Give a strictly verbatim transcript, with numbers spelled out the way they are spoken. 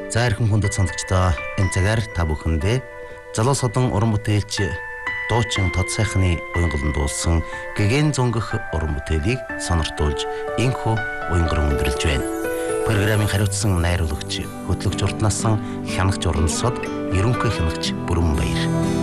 За эрхэм хүндэт сонсогчдоо энэ цагаар та бүхэндээ залуу содон уран бүтээлч дуучин тод сайхны уянгалан дуулсан гэгэн зөнгөх уран бүтээлийг сониртуулж инхүү уянган өндөрлж байна. Программын хариуцсан найруулагч хөтлөгч урт насан хянагч уран сод ерөнхий хянагч Бүрэн Баяр.